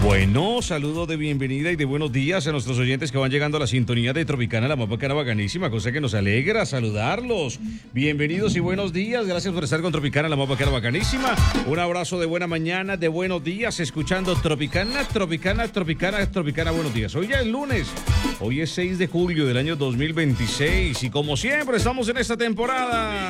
Bueno, saludo de bienvenida y de buenos días a nuestros oyentes que van llegando a la sintonía de Tropicana, la más bacana, bacanísima, cosa que nos alegra saludarlos. Bienvenidos y buenos días, gracias por estar con Tropicana, la más bacana, bacanísima. Un abrazo de buena mañana, de buenos días, escuchando Tropicana, buenos días. Hoy ya es lunes, hoy es 6 de julio del año 2026 y como siempre estamos en esta temporada